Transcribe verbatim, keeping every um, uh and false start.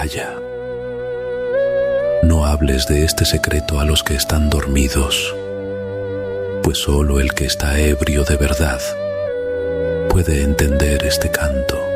Calla. No hables de este secreto a los que están dormidos, pues solo el que está ebrio de verdad puede entender este canto.